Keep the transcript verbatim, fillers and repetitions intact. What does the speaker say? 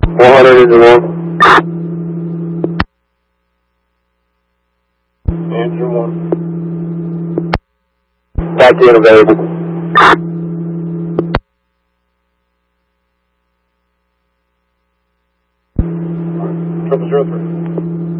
one hundred engine one. Engine one. Taxi and available. Triple zero three.